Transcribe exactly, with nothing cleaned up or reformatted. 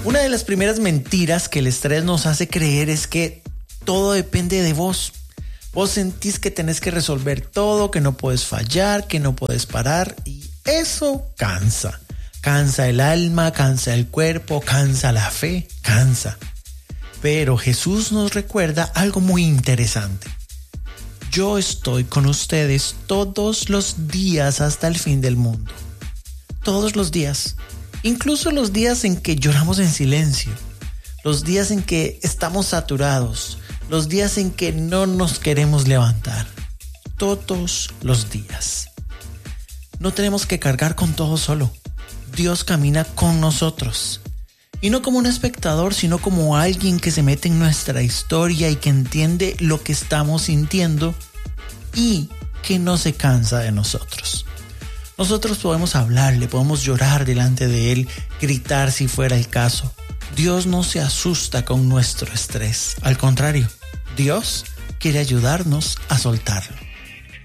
Una de las primeras mentiras que el estrés nos hace creer es que todo depende de vos. Vos sentís que tenés que resolver todo, que no puedes fallar, que no puedes parar, y eso cansa. Cansa el alma, cansa el cuerpo, cansa la fe, cansa. Pero Jesús nos recuerda algo muy interesante. Yo estoy con ustedes todos los días hasta el fin del mundo. Todos los días. Incluso los días en que lloramos en silencio. Los días en que estamos saturados. Los días en que no nos queremos levantar. Todos los días. No tenemos que cargar con todo solo. Dios camina con nosotros. Y no como un espectador, sino como alguien que se mete en nuestra historia y que entiende lo que estamos sintiendo y que no se cansa de nosotros. Nosotros podemos hablarle, podemos llorar delante de Él, gritar si fuera el caso. Dios no se asusta con nuestro estrés. Al contrario, Dios quiere ayudarnos a soltarlo.